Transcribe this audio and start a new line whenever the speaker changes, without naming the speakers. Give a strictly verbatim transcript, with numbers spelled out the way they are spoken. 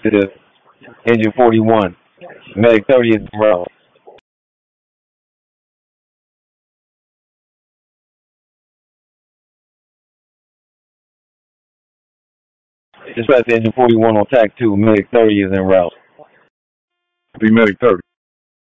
Positive. Engine forty-one. Medic thirty is en route. Dispatch Engine forty-one on T A C two. Medic thirty is en route.
The Medic thirty.